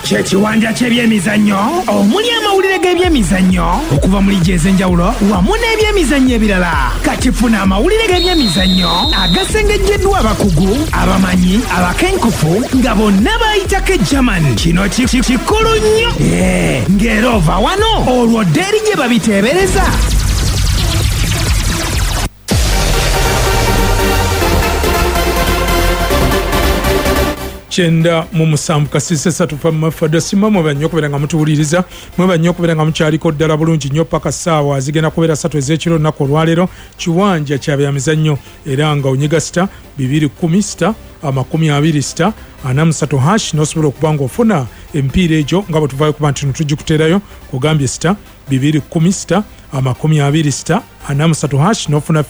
Kyekiwanja ky'ebyemizannyo omuli amawulire g'ebyemizannyo okuva mu liigi ez'enjawulo wamu n'ebyemizannyo ebirala. Kati funa amawulire g'ebyemizannyo agasengejjeddwa abakugu, abamanyi, abakenkufu nga bonna bayitako German. Kino kikulu nnyo ng'era ova wano olwo ddeeri gye babiteebereza. Chenda mu musambu kasise satufa mafada sima mwebanyo okubeera nga mutuwuliriza mwebanyo okubeera nga mukyaliko ddala bulungi nnyo paka ssaawa zigenda kubeera 3 ez'ekiro olunaku olwaleero kiwanja kyabyamizannyo era nga onyiga sita 210 sita 20 43 hash n'osobola okuba nga ofuna emipiira egyo nga bwe tuvaayo kuba nti tugikuteerayo kugambye sita 210 sita 20 sita 43 hash n'ofuna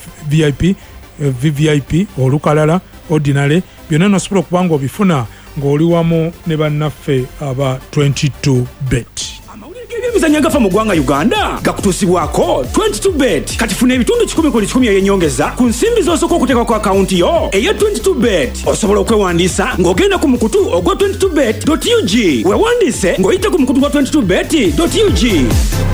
VVIP olukalala ordinary byonna nosobola okuba nga obifuna ng'oli wamu ne bannaffe aba 22bet. Ebyemizannyo agafa mu ggwanga Uganda gakutuusibwako 22bet. Kati funa ebitundu 10 ku 10 eby'ennyongeza ku nsimbi z'osooka okuteeka ku akawunti yo eya 22bet. Osobola okwewandiisa ng'ogenda ku mukutu ogwa 22bet.ug. Weewandiise ng'oyita ku mukutu gwa 22bet.ug.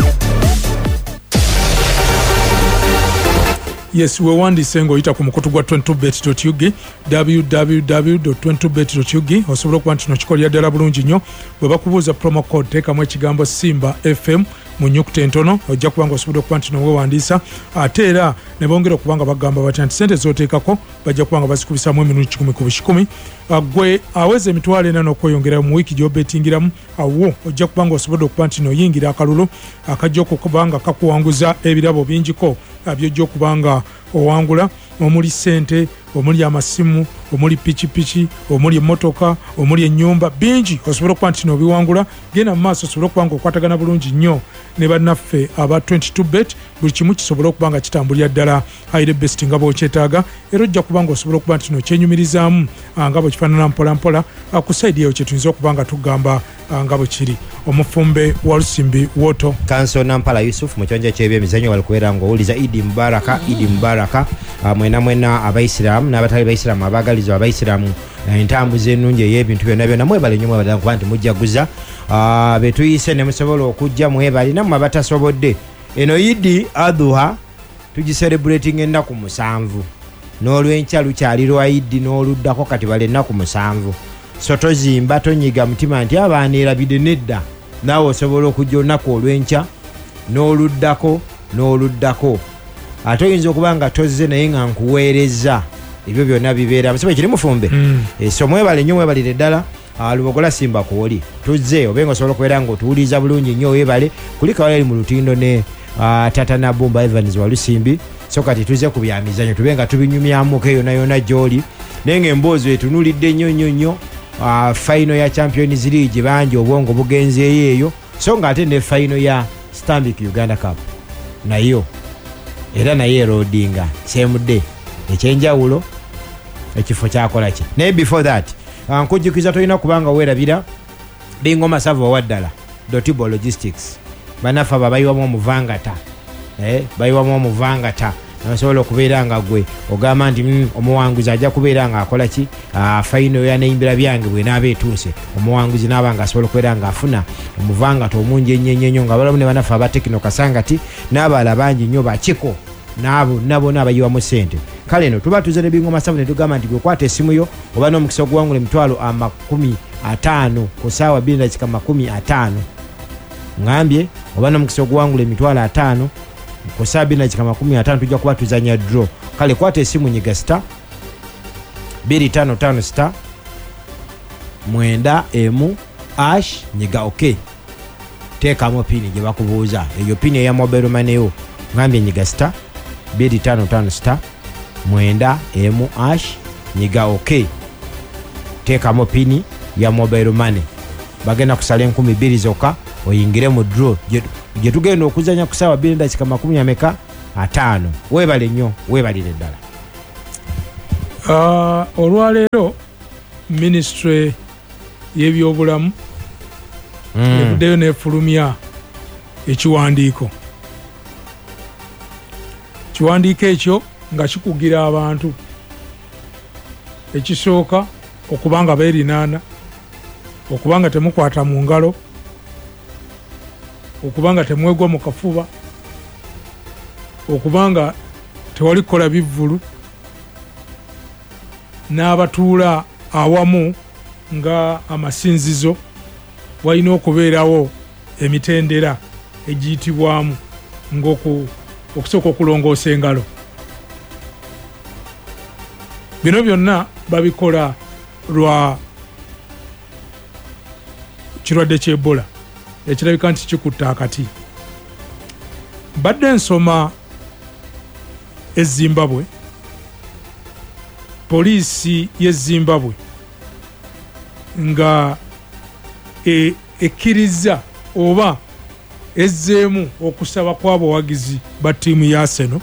Yes, wewandiise ng'oyita ku mukutu gwa 22bet.ug www.22bet.ug. osobola okuba nti nokikolera ddala bulungi nnyo bwe bakubuuza promo code teekamu ekigambo Simba FM mu nnyukuta entono ojja kuba nga osobola okuba nti nowewandiisa ate era ne bongera okuba nga bagamba batya nti ssente z'oteekako bajja kuba nga bazikubisaamu emirundi 10 ku 10. Gwe aweza emitwalo 4 n'okweyongera mu wiiki gy'obetingiramu awo ojja kuba nga osobodde okuba nti noyingira akalulu akajja okuba nga kakuwanguza ebirabo bingiko byojja okuba nga owangula omuli ssente omuli amasimu omuli pikipiki omuli emmotoka omuli ennyumba bingi osobola okuba nti nobiwangula. Genda mu maaso osobola okuba nga okwatagana bulungi nnyo ne bannaffe aba 22bet. Buli kimu kisobola okuba nga kitambulira ddala aire best nga bw'okyetaaga era ojja kuba nga osobola okuba nti nokyenyumirizaamu nga bwe kifaanana mpolampola ku saidi eyo kyetuyinza okuba nga tugamba nga bwe kiri. Omufumbe wa Lusimbi Woto Kanso Nampala Yusuf mu kyonja ky'ebyemizannyo wali kubeera ng'owuliza Idi Mubaraka mwena abaisiraamu n'abatali baisiraamu abaagaliza abaisiraamu entambuza ennungi ey'ebintu byonna byonna mwebale nnyo mwebale kuba nti mujjaguza be tuyise ne musobola okujja mwebale nammwe abatasobodde. Eno Idi Adhuha tugiselebrating ennaku 7 n'olwenkya lukyali lwa Idi n'oluddako kati bale ennaku 7. So tozimba tonyiga mutima nti abaana erabide nedda naawe osobola okujja olunaku olwenkya n'oluddako ate oyinza okuba nga tozze naye nga nkuweereza ebyo byonna bibeera musibe kiri mufumbe. So mwebale nnyo mwebalire ddala Lubogola Simba kwoli tuzze obenga osobola okubeera nga otuwuliriza bulungi nnyo weebale kulika wali mu lutindo ne Tata Nabumba Evans wa Lusimbi. So kati tuzze ku byamizannyo tubenga tubinyumyamuko yonna gy'oli naye ng'emboozi etunulidde nnyo final ya Champions League bangi obwongo bugenzeeyo eyo so nga ate ne final ya Stanbic Uganda Cup nayo era naye erodinga same day ekyenjawulo ekifo kyakola ki naye before that nkujjukiza tolina kubanga weerabira Bingoma Savo owaddala Dotibo Logistics banafa babayiwamu omuvangata bayiwamu omuvangata nasobola okubeera nga gwe ogamba nti omuwanguzi ajja kubeera nga akola ki final ya neyimbira byange bwe naaba etuuse omuwanguzi naaba nga asobola okubeera nga afuna omuvangata omungi ennyo nga balamu ne banafa abatekino kasangati n'abalala bangi nnyo bakiko nabo n'abayiwamu ssente. Kale eno tuba tuze ne Bingoma Savo ne tugamba nti gwe kwata essimu yo oba n'omukisa oguwangula emitwalo 50 ku ssaawa 2:50 ngambye oba n'omukisa oguwangula emitwalo 5 ku ssaawa 2:50 tujja kuba tuzanya draw. Kale kwata essimu nyiga star 255 star 9 ash nyiga OK teekamu pini gye bakubuuza eyo pini eya mobile money yo ngambye nyiga star 255 star 9 ash nyiga OK teekamu pini ya mobile money bagenda kusala 2,000 zokka oyingire mu draw gye tugenda okuzanya ku ssaawa 2:50 weebale nnyo weebalire ddala. Olwaleero ministry y'ebyobulamu ebuddeyo n'efulumya ekiwandiiko ekyo nga kikugira abantu ekisooka okubanga beerinaana okubanga temukwata mu ngalo, okubanga temwegwa mu kafuba, okubanga tewali kukola bivvulu, n'abatuula awamu nga amasinzizo walina okubeerawo emitendera egiyitibwamu ng'okusooka okulongoosa engalo. Bino byonna babikola lwa kirwadde ky'Ebola ekirabika nti kikutta akati. Badde nsoma e Zimbabwe, poliisi y'e Zimbabwe nga ekkiriza oba ezzeemu okusaba kw'abawagizi ba ttiimu ya Arsenal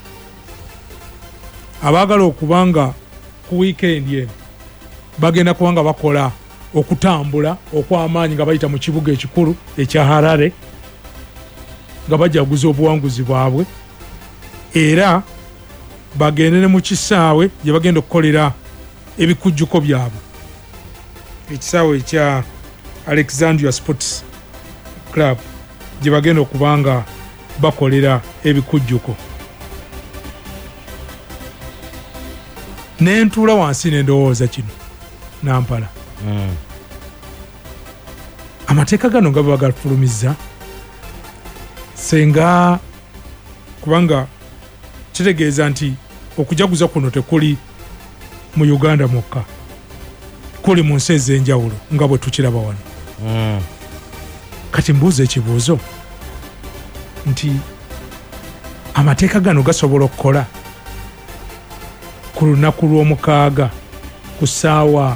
abaagala okubanga ku wiikendi eno bagenda kubanga bakola okutambula okw'amaanyi nga bayita mu kibuga ekikulu ekya Harare nga bajaguza obuwanguzi bwabwe, era bagende ne mu kisaawe gye bagenda okukolera ebikujjuko byabwe, ekisaawe ekya Alexandria Sports Club gye bagenda okubanga bakolera ebikujjuko. Nentuula wansi n'endowooza kino nampala. Amateeka gano nga bagafulumizza senga kubanga kitegeeza nti okujaguza kuno tekuli mu Uganda mwokka, kuli mu nsi ez'enjawulo nga bwe tukiraba wano. Kati mbuuza ekibuuzo nti amateeka gano gasobola okukola ku lunaku lw'omukaaga ku ssaawa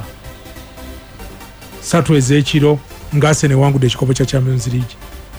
3 ez'ekiro nga Arsenal ewangudde ekikopo kya Champions League?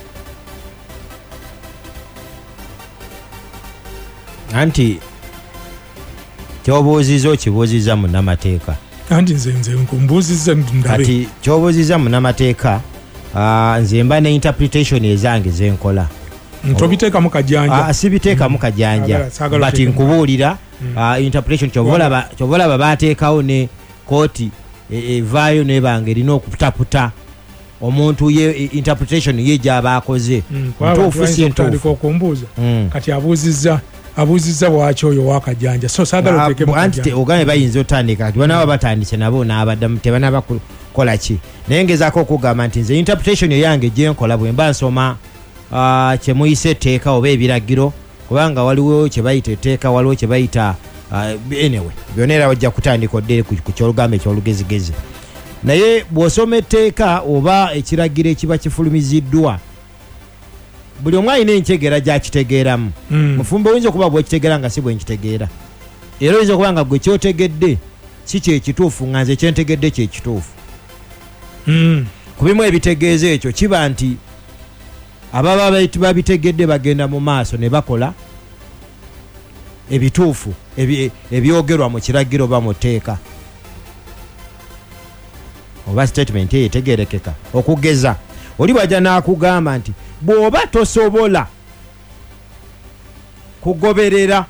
Anti kyobuuziza okibuuziza munnamateeka. Anti nze nkumbuuzizza ndabe. Kati kyobuuziza munnamateeka, nze mba ne interpretation ezange zenkola. Ntobiteekamu kajanja. Sibiteekamu kajanja. But nkubuulira interpretation kyobalaba baateekawo ne kooti evaayo nebanga erina okuputaputa omuntu ye interpretation ye gy'aba akoze. Ntuufu si ntuufu. Okumbuuza. Kati abuuzizza bwaki oyo wakajanja, so saagala oteekemu kajanja. Anti ogambe bayinza otandika kati banaba batandise nabo n'abaddamu tebanaba kukola ki, naye ngezaako okugamba nti nze interpretation eyange gyenkola bwe mba nsoma kyemuyise etteeka oba ebiragiro, kubanga waliwo kye bayita etteeka, waliwo kye bayita anyway byonna era wajja kutandika odde ku kyolugambo ekyolugezigezi. Naye bw'osoma etteeka oba ekiragiro ekiba kifulumiziddwa, buli omu alina enkyegera gy'akitegeeramu. Mufumbo oyinza okuba bwekitegeera nga si bwe nkitegeera, era oyinza okuba nga gwe kyotegedde si kyekituufu nga nze kyentegedde kyekituufu. Ku bimu ebitegeeza ekyo kiba nti ababa babitegedde bagenda mu maaso ne bakola ebituufu ebyogerwa mu kiragiro oba mu tteeka oba statement eyo etegeerekeka. Okugeza oli bwajja n'akugamba nti bw'oba tosobola kugoberera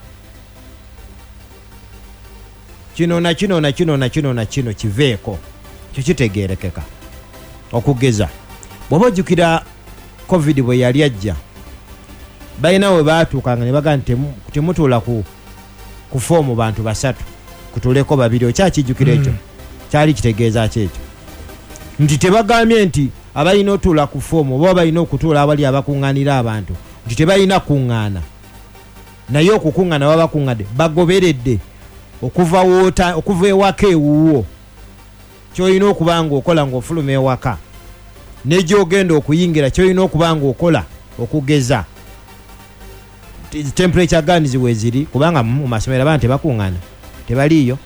kino na kino na kino na kino na kino kiveeko, kyo kitegeerekeka. Okugeza bw'oba ojjukira COVID bwe yali ajja, balina we baatuukanga ne bagamba nti temutuula ku foomu bantu 3 kutuuleko 2. Okyakijjukira ekyo? Kyali kitegeeza ki ekyo? Nti tebagambye nti abalina otuula ku foomu oba balina okutuula abali abakuŋŋaanira abantu nti tebalina kuŋŋaana, naye okukuŋŋaana baba bakuŋŋadde bagoberedde okuva ewaka ewuwo kyolina okuba nga okola ng'ofuluma ewaka, n'egyogenda okuyingira kyolina okuba nga okola okugeza temperature guns weziri, kubanga mu masomero abantu tebakuŋŋaana, tebaliiyo.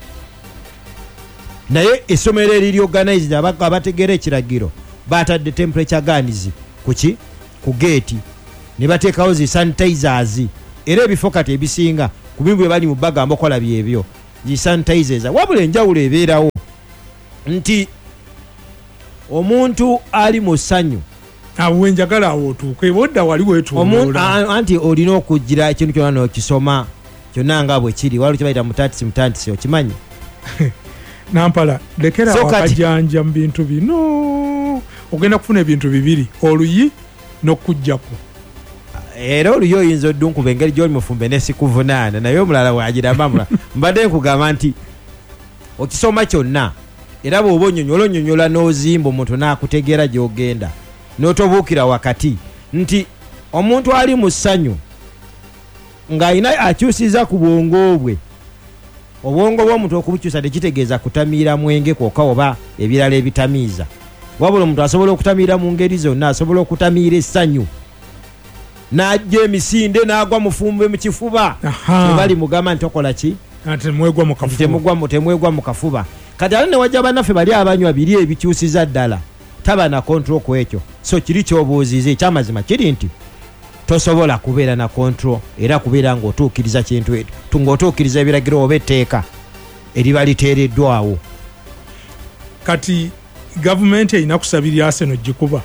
Naye essomero eriri organized abategeera ekiragiro batadde temperature guns kuki ku geeti ne bateekawo zi sanitizers, era ebifo kati ebisinga ku bimu bwe bali mu bagamba okola byebyo zi sanitizers. Wabula enjawulo ebeerawo nti omuntu ali mu ssanyu awo njagala awo otuuke bodda wali wetuulula anti olina okugira ekintu kyonna n'okisoma kyonna nga bwe kiri, waliwo kye bayita mutantisi okimanyi? Nampala lekera So kati- wakajanja mu bintu bino ogenda kufuna ebintu bibiri oluyi n'okujjako era oluyo oyinza oddunkuba engeri gy'oli mufumbe nesikuvunaana naye omulala wagiramba mbadde nkugamba nti okisoma kyonna era bw'oba onyonyola n'ozimba omuntu n'akutegeera gy'ogenda n'otobuukira wakati nti omuntu ali mu ssanyu ng'alina akyusiza ku bwongo bwe obwongo bw'omuntu okubukyusa tekitegeeza kutamiira mwenge kwokka oba ebirala ebitamiiza wabula omuntu asobola okutamiira mu ngeri zonna asobola okutamiira essanyu n'ajja emisinde n'agwa mufumbe mu kifuba tebali mugamba nti okola ki temwegwa mu kafuba temwegwa mu kafuba kati ate newajja bannaffe bali abanywa biri ebikyusiza ddala taba na kontrol ku ekyo so kiri kyobuuziza ekyamazima kiri nti tosobola kubeera na kontrol era kubeera ng'otuukiriza kintu ng'otuukiriza ebiragiro oba etteeka eriba liteereddwawo kati gavumenti erina kusabirya Arsenal gikuba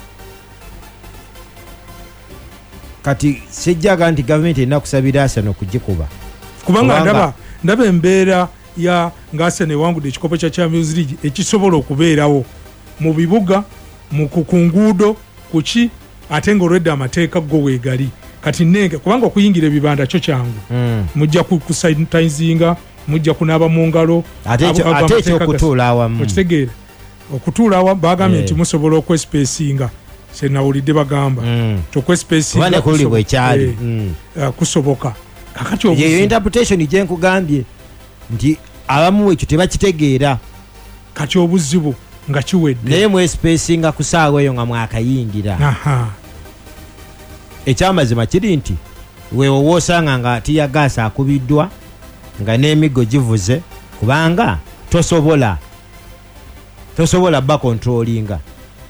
kati sijjaga nti gavumenti erina kusabira Arsenal kugikuba kubanga ndaba embeera ya nga Arsenal ewangudde ekikopo kya Champions League ekisobola okubeerawo mu bibuga ku nguudo kuki ate ng'olwedde amateeka go weegali kati nenge kubanga okuyingira ebibanda kyo kyangu mujja kusanitizinga mujja kunaaba mu ngalo ate ekyokutuula awamu okitegeera okutuula awamu bagambye nti musobola okwespacinga senawulidde bagamba tokwespacinga kusoboka kakati yeyo interpretation gyenkugambye nti abamu ekyo tebakitegeera kati obuzibu nga kiwedde naye mwespacinga ku saawa eyo nga mwakayingira ekyamazima kiri nti weewo woosanga nga tiyagaasa akubiddwa nga n'emiggo givuze kubanga tosobola bakontrolinga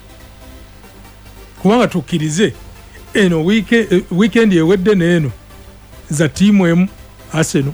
kubanga tukkirize eno weekend ewedde n'eno za tiimu emu Arsenal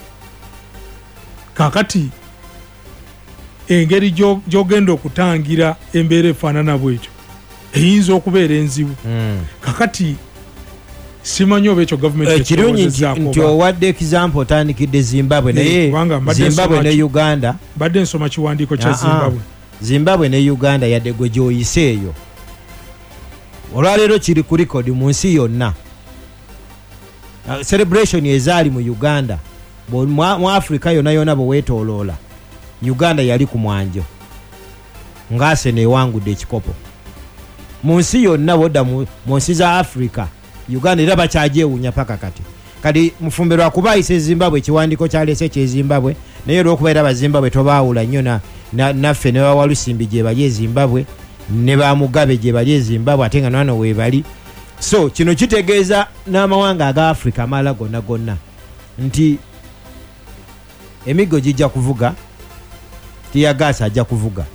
kakati engeri gy'ogenda okutangira embeera efaanana bwekyo eyinza okubeera enzibu kakati simanyi oba ekyo gavumenti ekirungi nti owadde example otandikidde Zimbabwe naye Zimbabwe ne Uganda badde nsoma kiwandiiko kya Zimbabwe ne Uganda yadde gwe gy'oyise eyo olwaleero kiri ku record mu nsi yonna celebration ezaali mu Uganda mu Africa yonna bwe weetooloola Uganda yali ku mwanjo ng'Arsenal ewangudde ekikopo mu nsi yonna bodda mu nsi za Africa Uganda era bakyagyewuunya paka kati mufumbe lwakuba ayise Zimbabwe ekiwandiiko kyaleese kyezimbabwe naye olwokuba era bazimbabwe tobaawula nnyo naffe ne bawalusimbi gye bali ezimbabwe ne bamugabe gye bali ezimbabwe ate nga nano weebali so kino kitegeeza n'amawanga aga Africa amalala gonna nti emiggo gijja kuvuga tiyagaasa ajja kuvuga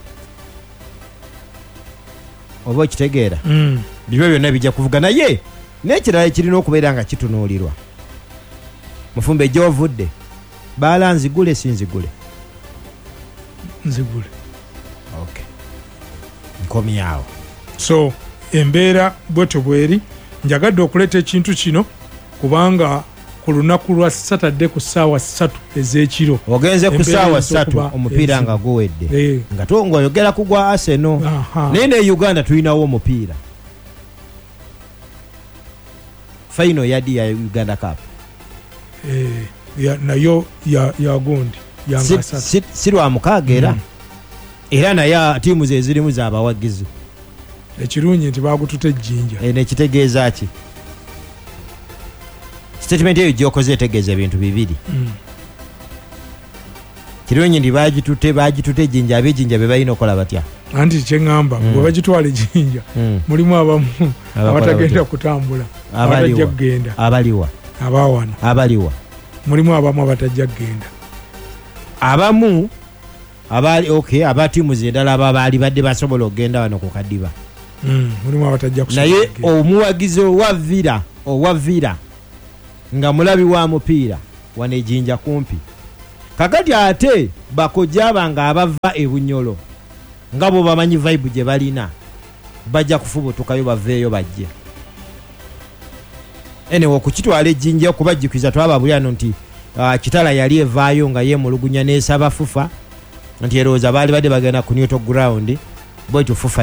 oba okitegeera bibyo byonna bijja kuvuga naye n'ekirala ekirina okubeera nga kitunuulirwa mufumbe gy'ovudde baala nzigule sinzigule nzigule okay nkomyawo so embeera bwetyo bweri njagadde okuleeta ekintu kino kubanga ku lunaku lwa Saturday ku ssaawa 3 ez'ekiro ogenze ku ssaawa 3 omupiira nga guwedde nga ng'oyogera ku gwa Arsenal naye ne Uganda tulinawo omupiira final yadi ya Uganda Cup nayo yagundi si lwa mukaaga era naye tiimu ze zirimu z'abawagizi ekirungi nti bagututa ejjinja nekitegeeza ki statement eyo gyokoze etegeeza ebintu bibiri kirungi nti bagituta ejjinja ab'ejjinja be balina okola batya anti kyeŋŋamba bwe bagitwala ejjinja mulimu abamu abatagenda kutambula abatajja kugenda abawano abaliwa mulimu abamu abatajja kugenda abamu aba tiimu zendala ababaali badde basobola okugenda wano ku kadiba mulimu abatajja naye omuwagizi owa vira nga mulabi wa mupiira wano ejjinja kumpi kakati ate bakojja banga abava ebunyolo nga bo bamanyi vibe gye balina bajja kufubutukayo baveeyo bajje enewe okukitwala ejjinja okubajjukiza twaba buli ano nti kitala yali evaayo nga yeemulugunya n'esaba fufa nti erowooza baali badde bagenda ku neutral ground bwe tufufa